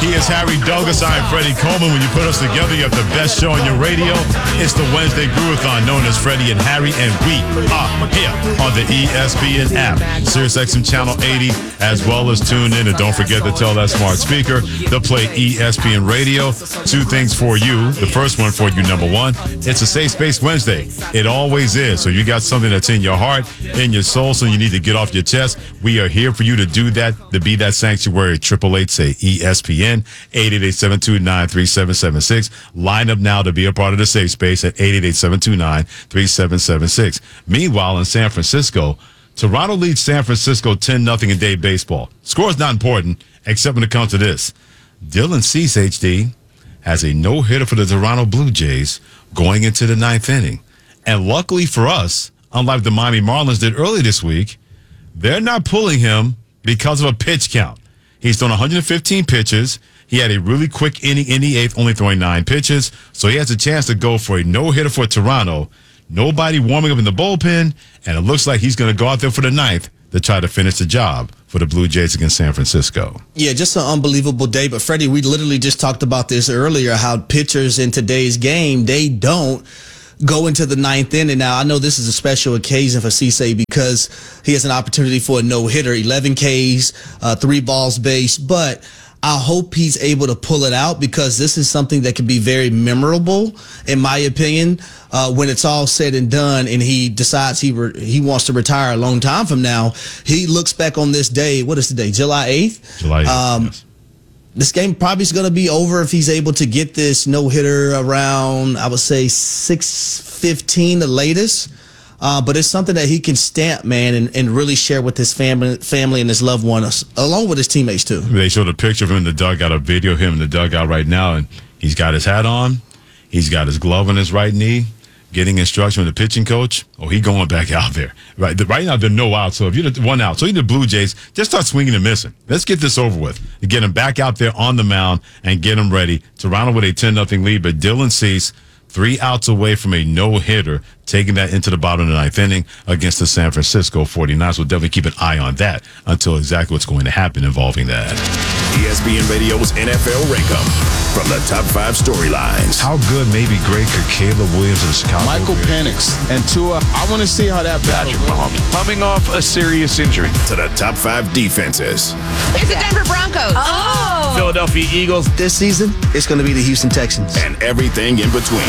He is Harry Douglas. I am Freddie Coleman. When you put us together, you have the best show on your radio. It's the Wednesday Groovathon, known as Freddie and Harry, and we are here on the ESPN app, SiriusXM Channel 80, as well as tune in. And don't forget to tell that smart speaker to play ESPN Radio. Two things for you. The first one for you, number one, it's a Safe Space Wednesday. It always is. So you got something that's in your heart, in your soul, so you need to get off your chest. We are here for you to do that, to be that sanctuary. 888 say ESPN, 888-729-3776. Line up now to be a part of the Safe Space at 888-729-3776. Meanwhile, in San Francisco, Toronto leads San Francisco 10-0 in day baseball. Score is not important, except when it comes to this. Dylan Cease, HD, has a no-hitter for the Toronto Blue Jays going into the ninth inning. And luckily for us, unlike the Miami Marlins did early this week, they're not pulling him because of a pitch count. He's thrown 115 pitches. He had a really quick inning in the eighth, only throwing 9 pitches. So he has a chance to go for a no-hitter for Toronto. Nobody warming up in the bullpen, and it looks like he's going to go out there for the ninth to try to finish the job for the Blue Jays against San Francisco. Yeah, just an unbelievable day. But, Freddie, we literally just talked about this earlier, how pitchers in today's game, they don't go into the ninth inning. Now, I know this is a special occasion for Cisse because he has an opportunity for a no-hitter, 11 Ks, 3 balls base, but I hope he's able to pull it out because this is something that can be very memorable, in my opinion, when it's all said and done and he decides he wants to retire a long time from now. He looks back on this day, what is today, July 8th? July 8th, yes. This game probably is going to be over if he's able to get this no-hitter around, I would say, 6:15 the latest. But it's something that he can stamp, man, and really share with his family and his loved ones, along with his teammates, too. They showed a picture of him in the dugout, a video of him in the dugout right now, and he's got his hat on. He's got his glove on his right knee, getting instruction from the pitching coach. Oh, he going back out there. Right now, there are no outs. So if you're the one out, so you're the Blue Jays, just start swinging and missing. Let's get this over with. You get him back out there on the mound and get him ready. Toronto with a 10-0 lead, but Dylan Cease, 3 outs away from a no-hitter, taking that into the bottom of the ninth inning against the San Francisco 49ers. We'll definitely keep an eye on that until exactly what's going to happen involving that. ESPN Radio's NFL Rankum from the top 5 storylines. How good, maybe great, could Caleb Williams of the Chicago Michael Penix and Tua. I want to see how that Patrick Mahomes coming off a serious injury. To the top 5 defenses. It's the Denver Broncos. Oh! Philadelphia Eagles. This season, it's going to be the Houston Texans. And everything in between.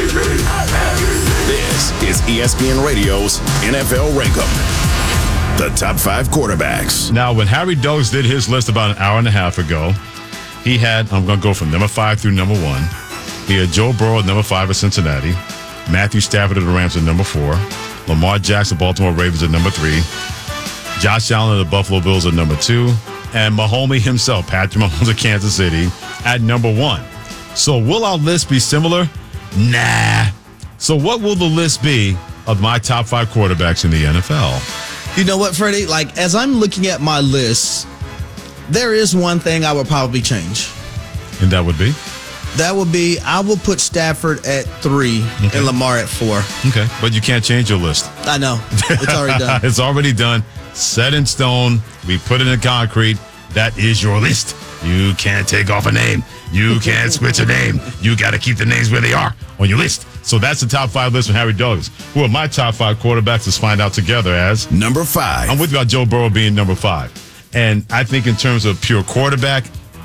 This is ESPN Radio's NFL Rankum. The top 5 quarterbacks. Now, when Harry Douglas did his list about an hour and a half ago, he had, I'm going to go from number 5 through number 1. He had Joe Burrow at number 5 at Cincinnati, Matthew Stafford of the Rams at number 4, Lamar Jackson, Baltimore Ravens at number 3, Josh Allen of the Buffalo Bills at number 2, and Mahomes himself, Patrick Mahomes of Kansas City, at number 1. So will our list be similar? Nah. So what will the list be of my top 5 quarterbacks in the NFL? You know what, Freddie? Like, as I'm looking at my list, there is one thing I would probably change. And that would be? That would be, I will put Stafford at 3 and Lamar at 4. Okay, but you can't change your list. I know. It's already done. It's already done. Set in stone. We put it in concrete. That is your list. You can't take off a name. You can't switch a name. You got to keep the names where they are on your list. So that's the top 5 list from Harry Douglas. Who are my top 5 quarterbacks? Let's find out together as number 5. I'm with you about Joe Burrow being number 5. And I think in terms of pure quarterback,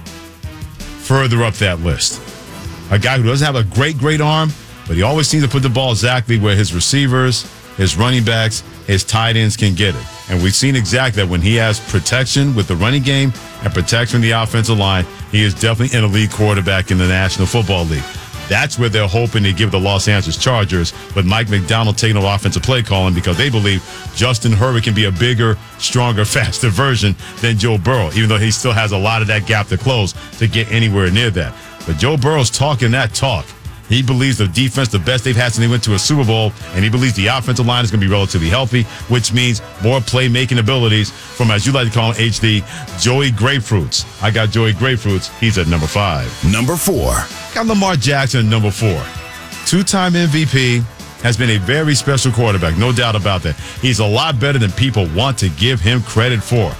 further up that list. A guy who doesn't have a great arm, but he always seems to put the ball exactly where his receivers, his running backs, his tight ends can get it. And we've seen exactly that when he has protection with the running game and protection in the offensive line, he is definitely an elite quarterback in the National Football League. That's where they're hoping to give the Los Angeles Chargers with Mike McDonald taking over offensive play calling because they believe Justin Herbert can be a bigger, stronger, faster version than Joe Burrow, even though he still has a lot of that gap to close to get anywhere near that. But Joe Burrow's talking that talk. He believes the defense, the best they've had since they went to a Super Bowl, and he believes the offensive line is going to be relatively healthy, which means more playmaking abilities from, as you like to call him, HD, Joey Grapefruits. I got Joey Grapefruits. He's at number 5. Number 4. Got Lamar Jackson at number 4. 2-time MVP, has been a very special quarterback, no doubt about that. He's a lot better than people want to give him credit for.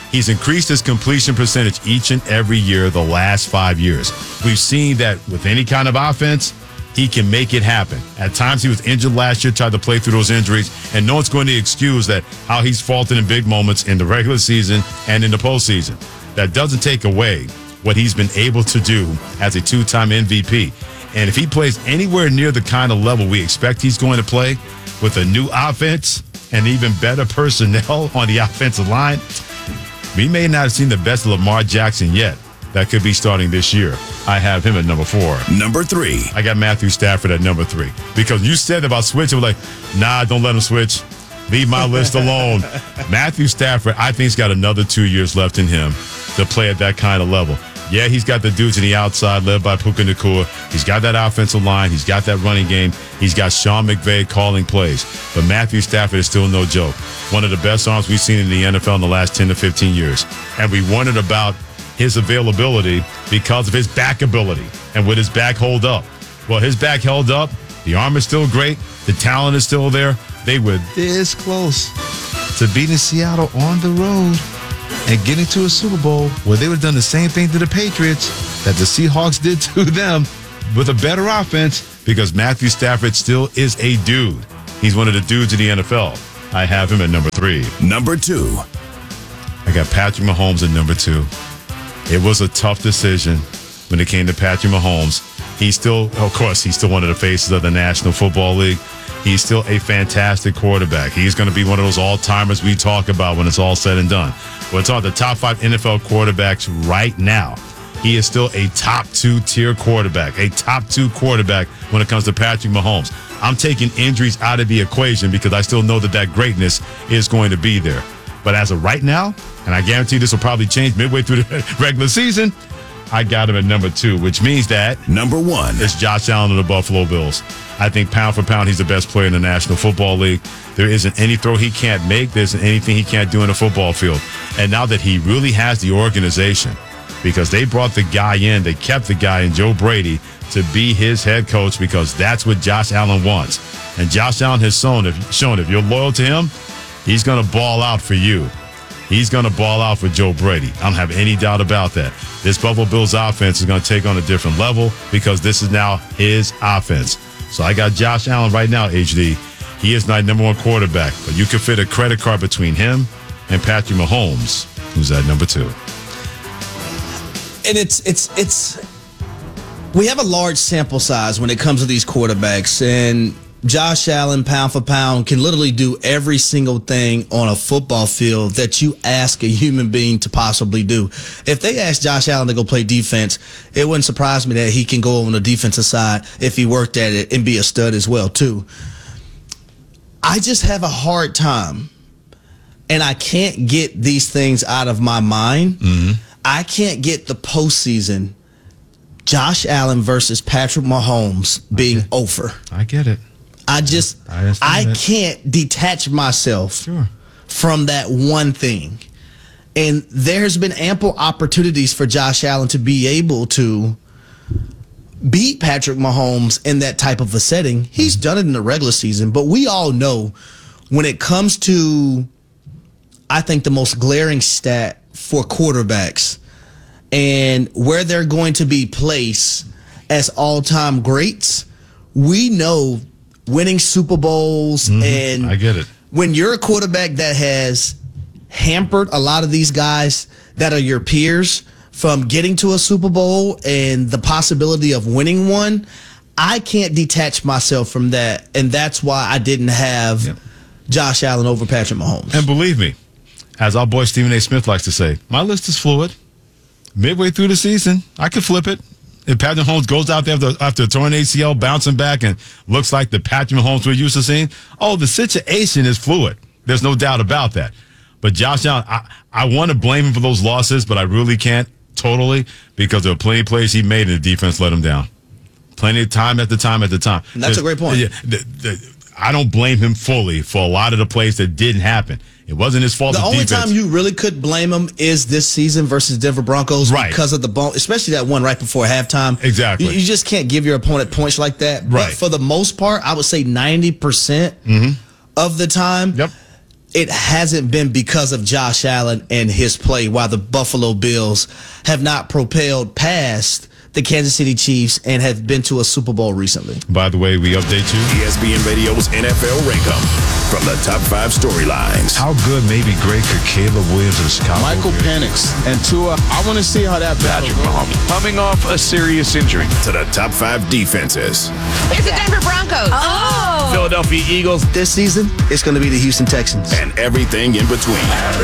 He's increased his completion percentage each and every year the last 5 years. We've seen that with any kind of offense, he can make it happen. At times he was injured last year, tried to play through those injuries, and no one's going to excuse that how he's faltered in big moments in the regular season and in the postseason. That doesn't take away what he's been able to do as a two-time MVP. And if he plays anywhere near the kind of level we expect he's going to play with a new offense and even better personnel on the offensive line, we may not have seen the best of Lamar Jackson yet. That could be starting this year. I have him at number 4. Number 3. I got Matthew Stafford at number 3. Because you said about switching, like, nah, don't let him switch. Leave my list alone. Matthew Stafford, I think he's got another 2 years left in him to play at that kind of level. Yeah, he's got the dudes on the outside led by Puka Nacua. He's got that offensive line. He's got that running game. He's got Sean McVay calling plays. But Matthew Stafford is still no joke. One of the best arms we've seen in the NFL in the last 10 to 15 years. And we wondered about his availability because of his back ability. And would his back hold up? Well, his back held up. The arm is still great. The talent is still there. They were this close to beating Seattle on the road and getting to a Super Bowl where they would have done the same thing to the Patriots that the Seahawks did to them with a better offense, because Matthew Stafford still is a dude. He's one of the dudes in the NFL. I have him at number 3. Number 2. I got Patrick Mahomes at number 2. It was a tough decision when it came to Patrick Mahomes. He's still one of the faces of the National Football League. He's still a fantastic quarterback. He's going to be one of those all-timers we talk about when it's all said and done. Well, it's on the top 5 NFL quarterbacks right now. He is still a top 2 tier quarterback, a top 2 quarterback when it comes to Patrick Mahomes. I'm taking injuries out of the equation because I still know that greatness is going to be there. But as of right now, and I guarantee this will probably change midway through the regular season, I got him at number 2, which means that number 1 is Josh Allen of the Buffalo Bills. I think pound for pound, he's the best player in the National Football League. There isn't any throw he can't make. There isn't anything he can't do in a football field. And now that he really has the organization, because they brought the guy in, they kept the guy in, Joe Brady, to be his head coach, because that's what Josh Allen wants. And Josh Allen has shown if you're loyal to him, he's going to ball out for you. He's going to ball out for Joe Brady. I don't have any doubt about that. This Buffalo Bills offense is going to take on a different level because this is now his offense. So I got Josh Allen right now, HD. He is my number 1 quarterback, but you could fit a credit card between him and Patrick Mahomes, who's at number 2. And it's we have a large sample size when it comes to these quarterbacks, and Josh Allen, pound for pound, can literally do every single thing on a football field that you ask a human being to possibly do. If they ask Josh Allen to go play defense, it wouldn't surprise me that he can go on the defensive side if he worked at it and be a stud as well, too. I just have a hard time, and I can't get these things out of my mind. Mm-hmm. I can't get the postseason, Josh Allen versus Patrick Mahomes being over. I get it. I can't detach myself from that one thing. And there's been ample opportunities for Josh Allen to be able to beat Patrick Mahomes in that type of a setting. He's done it in the regular season, but we all know when it comes to, I think, the most glaring stat for quarterbacks and where they're going to be placed as all-time greats, we know winning Super Bowls, and I get it. When you're a quarterback that has hampered a lot of these guys that are your peers from getting to a Super Bowl and the possibility of winning one, I can't detach myself from that, and that's why I didn't have Josh Allen over Patrick Mahomes. And believe me, as our boy Stephen A. Smith likes to say, my list is fluid. Midway through the season, I could flip it. If Patrick Mahomes goes out there after a torn ACL, bouncing back, and looks like the Patrick Mahomes we're used to seeing, the situation is fluid. There's no doubt about that. But Josh Allen, I want to blame him for those losses, but I really can't totally, because there were plenty of plays he made and the defense let him down. Plenty of time at the time. And that's a great point. I don't blame him fully for a lot of the plays that didn't happen. It wasn't his fault. The only time you really could blame him is this season versus Denver Broncos, right? Because of the ball, especially that one right before halftime. Exactly. You just can't give your opponent points like that. Right. But for the most part, I would say 90% of the time, it hasn't been because of Josh Allen and his play, while the Buffalo Bills have not propelled past the Kansas City Chiefs and have been to a Super Bowl recently. By the way, we update you. ESPN Radio's NFL Rankum from the top 5 storylines. How good maybe great could Caleb Williams of the Chicago Michael Penix and Tua. I want to see how that battle Patrick goes. Mahomes coming off a serious injury. To the top 5 defenses. It's the Denver Broncos. Philadelphia Eagles. This season, it's going to be the Houston Texans. And everything in between.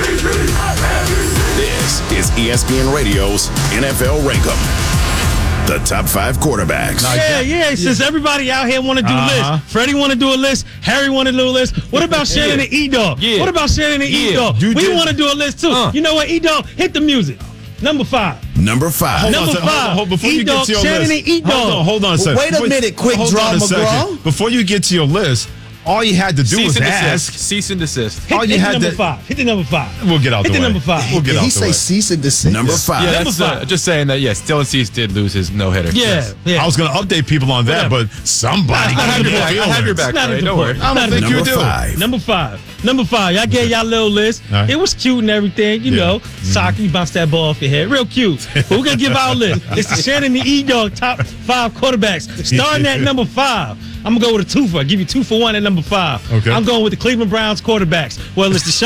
This is ESPN Radio's NFL Rankum. The top 5 quarterbacks. Yeah. Since everybody out here want to do lists. Freddie want to do a list. Harry want to do a list. What about Shannon and E-Dog? Yeah. What about Shannon and E-Dog? You We did- want to do a list too. You know what, E-Dog? Hit the music. Number 5. Number 5. Hold on, Number 5. hold on, before you get E-Dog, to your Shannon list. and E-Dog. Hold on a second. Wait a minute, quick Hold draw, on a second. McGraw. Before you get to your list, all you had to do was ask. Cease and desist. Hit, All you hit had number to- 5. Hit the number 5. We'll get out Hit the the way. number 5. We'll get Did out he the say way. cease and desist? Number 5. Yeah, Number that's 5. just saying that. Yes, Dylan Cease did lose his no hitter. Yeah. I was going to update people on that, Whatever. but somebody I got have to your back. feel I have your back. It's not Right? even Don't worry. important. I don't think Number you do. 5. Number 5. Number 5. Y'all gave y'all little list. All right. It was cute and everything. You know, soccer, you bounce that ball off your head. Real cute. But we're going to give our list. It's the Shannon and the E-Dog top 5 quarterbacks. Starting at number 5. I'm going to go with a 2 for. I'll give you 2 for 1 at number 5. Okay. I'm going with the Cleveland Browns quarterbacks. Well, it's the